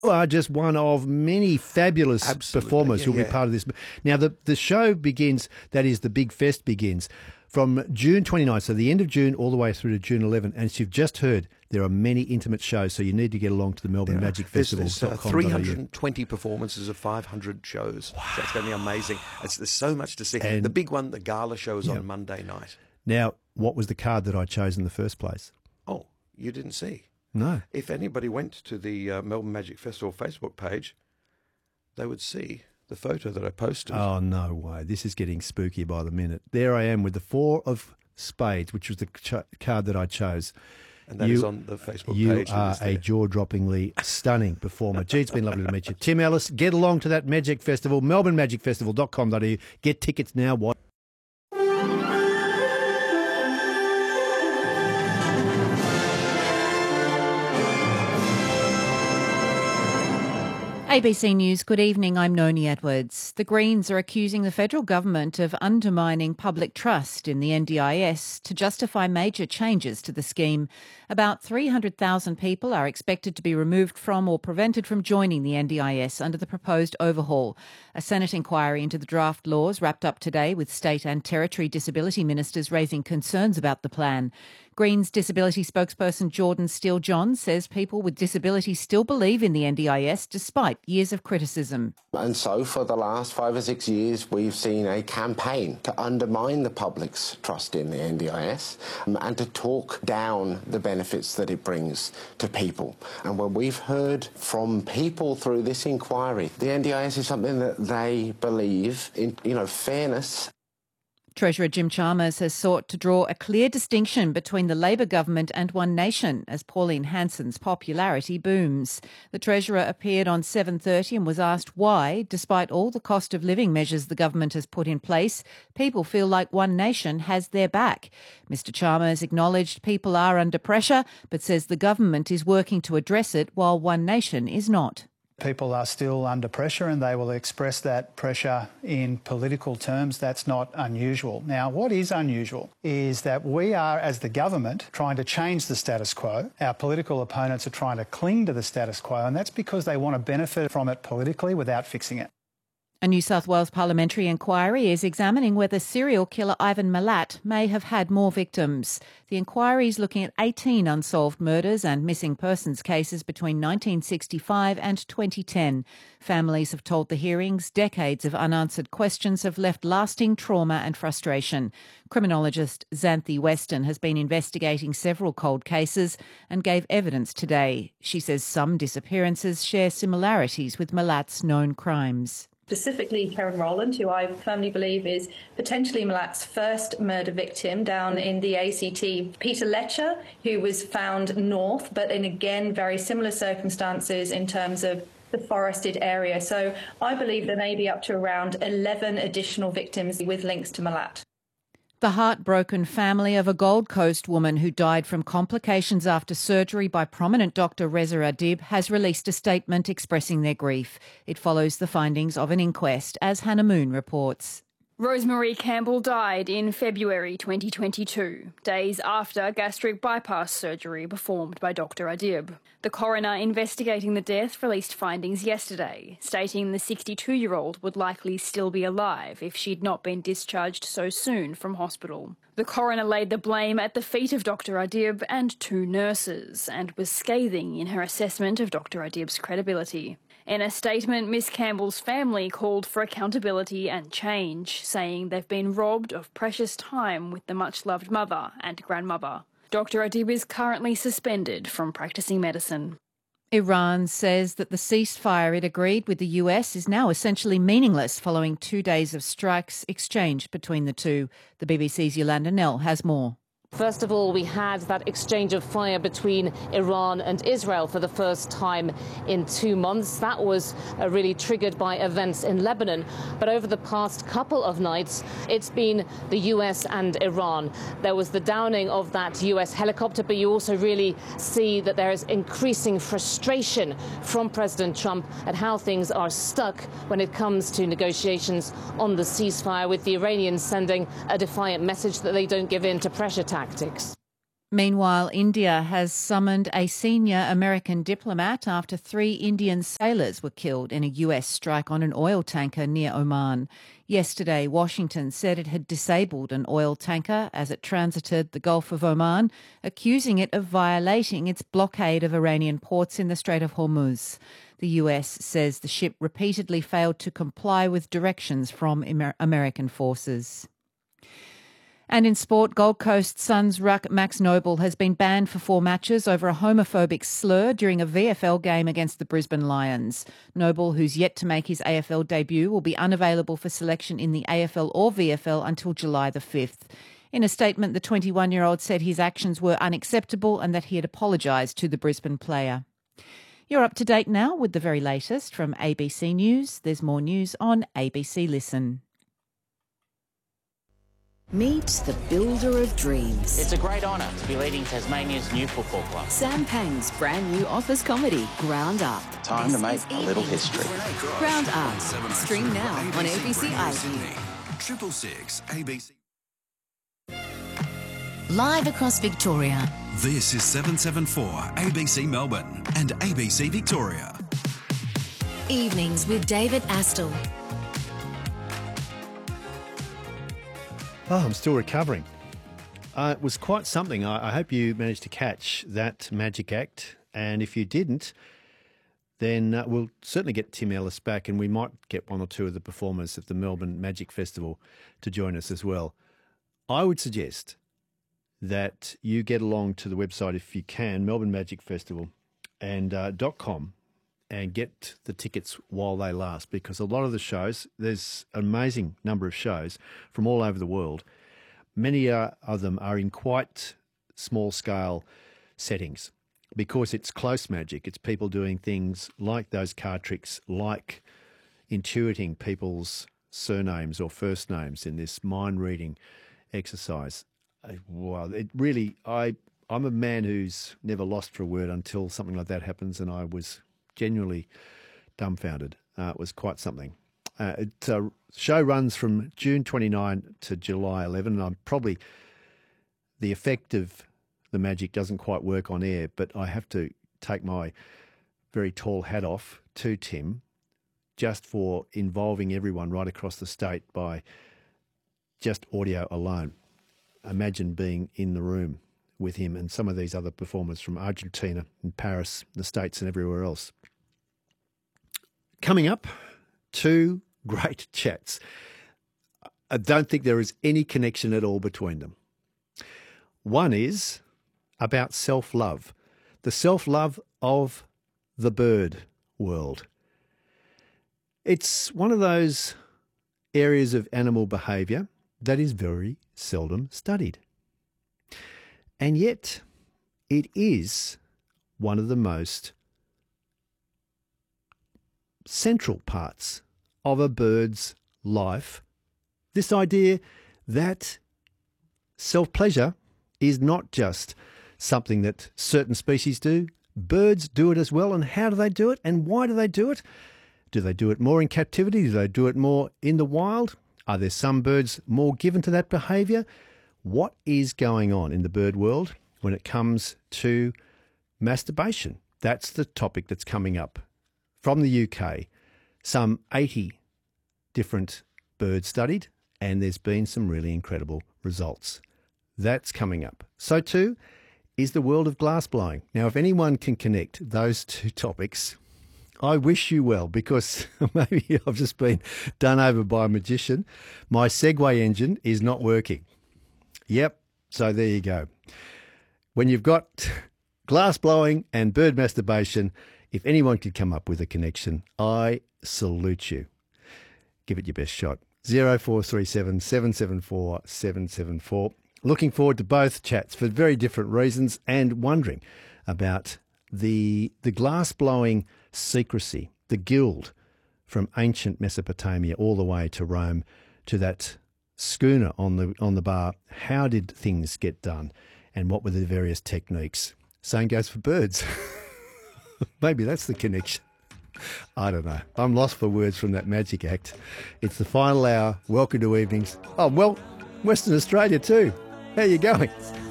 are just one of many fabulous performers who will be part of this. Now, the show begins, that is, the big fest begins, from June 29th, so the end of June all the way through to June 11. And as you've just heard, there are many intimate shows, so you need to get along to the Melbourne Magic Festival. There's 320 performances of 500 shows. Wow. So it's going to be amazing. There's so much to see. And the big one, the gala show, is on Monday night. Now, what was the card that I chose in the first place? Oh, you didn't see? No. If anybody went to the Melbourne Magic Festival Facebook page, they would see the photo that I posted. Oh, no way. This is getting spooky by the minute. There I am with the 4 of spades, which was the card that I chose. And that is on the Facebook page. You are a jaw-droppingly stunning performer. Gee, it's been lovely to meet you. Tim Ellis, get along to that Magic Festival, melbournemagicfestival.com.au. Get tickets now. What? ABC News, good evening, I'm Noni Edwards. The Greens are accusing the federal government of undermining public trust in the NDIS to justify major changes to the scheme. About 300,000 people are expected to be removed from or prevented from joining the NDIS under the proposed overhaul. A Senate inquiry into the draft laws wrapped up today with state and territory disability ministers raising concerns about the plan. Greens disability spokesperson Jordan Steele-John says people with disability still believe in the NDIS despite years of criticism. And so for the last 5 or 6 years, we've seen a campaign to undermine the public's trust in the NDIS and to talk down the benefits that it brings to people. And when we've heard from people through this inquiry, the NDIS is something that they believe in, fairness. Treasurer Jim Chalmers has sought to draw a clear distinction between the Labor government and One Nation as Pauline Hanson's popularity booms. The Treasurer appeared on 7:30 and was asked why, despite all the cost of living measures the government has put in place, people feel like One Nation has their back. Mr Chalmers acknowledged people are under pressure, but says the government is working to address it while One Nation is not. People are still under pressure and they will express that pressure in political terms. That's not unusual. Now, what is unusual is that we are, as the government, trying to change the status quo. Our political opponents are trying to cling to the status quo, and that's because they want to benefit from it politically without fixing it. A New South Wales parliamentary inquiry is examining whether serial killer Ivan Milat may have had more victims. The inquiry is looking at 18 unsolved murders and missing persons cases between 1965 and 2010. Families have told the hearings decades of unanswered questions have left lasting trauma and frustration. Criminologist Xanthi Weston has been investigating several cold cases and gave evidence today. She says some disappearances share similarities with Milat's known crimes. Specifically Karen Rowland, who I firmly believe is potentially Milat's first murder victim down in the ACT. Peter Letcher, who was found north, but in again very similar circumstances in terms of the forested area. So I believe there may be up to around 11 additional victims with links to Milat. The heartbroken family of a Gold Coast woman who died from complications after surgery by prominent doctor Reza Adib has released a statement expressing their grief. It follows the findings of an inquest, as Hannah Moon reports. Rosemary Campbell died in February 2022, days after gastric bypass surgery performed by Dr Adib. The coroner investigating the death released findings yesterday, stating the 62-year-old would likely still be alive if she'd not been discharged so soon from hospital. The coroner laid the blame at the feet of Dr Adib and 2 nurses and was scathing in her assessment of Dr Adib's credibility. In a statement, Miss Campbell's family called for accountability and change, saying they've been robbed of precious time with the much-loved mother and grandmother. Dr Adib is currently suspended from practising medicine. Iran says that the ceasefire it agreed with the US is now essentially meaningless following 2 days of strikes exchanged between the two. The BBC's Yolanda Nell has more. First of all, we had that exchange of fire between Iran and Israel for the first time in 2 months. That was really triggered by events in Lebanon. But over the past couple of nights, it's been the US and Iran. There was the downing of that US helicopter, but you also really see that there is increasing frustration from President Trump at how things are stuck when it comes to negotiations on the ceasefire, with the Iranians sending a defiant message that they don't give in to pressure tactics. Meanwhile, India has summoned a senior American diplomat after 3 Indian sailors were killed in a US strike on an oil tanker near Oman. Yesterday, Washington said it had disabled an oil tanker as it transited the Gulf of Oman, accusing it of violating its blockade of Iranian ports in the Strait of Hormuz. The US says the ship repeatedly failed to comply with directions from American forces. And in sport, Gold Coast Suns ruck Max Noble has been banned for 4 matches over a homophobic slur during a VFL game against the Brisbane Lions. Noble, who's yet to make his AFL debut, will be unavailable for selection in the AFL or VFL until July the 5th. In a statement, the 21-year-old said his actions were unacceptable and that he had apologised to the Brisbane player. You're up to date now with the very latest from ABC News. There's more news on ABC Listen. Meet the builder of dreams. It's a great honour to be leading Tasmania's new football club. Sam Pang's brand new office comedy, Ground Up. Time to make a little history. Ground Up. Stream now on ABC iView. 666 ABC. Live across Victoria. This is 774 ABC Melbourne and ABC Victoria. Evenings with David Astle. Oh, I'm still recovering. It was quite something. I hope you managed to catch that magic act. And if you didn't, then we'll certainly get Tim Ellis back, and we might get 1 or 2 of the performers at the Melbourne Magic Festival to join us as well. I would suggest that you get along to the website if you can, Melbourne Magic Festival and .com, and get the tickets while they last, because a lot of the shows, there's an amazing number of shows from all over the world. Many of them are in quite small-scale settings because it's close magic. It's people doing things like those card tricks, like intuiting people's surnames or first names in this mind-reading exercise. Well, it really, I'm a man who's never lost for a word until something like that happens, and I was genuinely dumbfounded. It was quite something. The show runs from June 29 to July 11, and I'm probably, the effect of the magic doesn't quite work on air, but I have to take my very tall hat off to Tim just for involving everyone right across the state by just audio alone. Imagine being in the room with him and some of these other performers from Argentina and Paris, the States and everywhere else. Coming up, 2 great chats. I don't think there is any connection at all between them. One is about self-love, the self-love of the bird world. It's one of those areas of animal behaviour that is very seldom studied. And yet, it is one of the most central parts of a bird's life. This idea that self-pleasure is not just something that certain species do. Birds do it as well. And how do they do it? And why do they do it? Do they do it more in captivity? Do they do it more in the wild? Are there some birds more given to that behaviour? What is going on in the bird world when it comes to masturbation? That's the topic that's coming up. From the UK, some 80 different birds studied, and there's been some really incredible results. That's coming up. So too is the world of glassblowing. Now, if anyone can connect those 2 topics, I wish you well, because maybe I've just been done over by a magician. My Segway engine is not working. Yep, so there you go. When you've got glass blowing and bird masturbation, if anyone could come up with a connection, I salute you. Give it your best shot. 0437 774 774. Looking forward to both chats for very different reasons, and wondering about the glass blowing secrecy, the guild from ancient Mesopotamia all the way to Rome, to that schooner on the bar. How did things get done, and what were the various techniques? Same goes for birds. Maybe that's the connection. I don't know. I'm lost for words from that magic act. It's the final hour. Welcome to Evenings. Oh, well, Western Australia too. How are you going?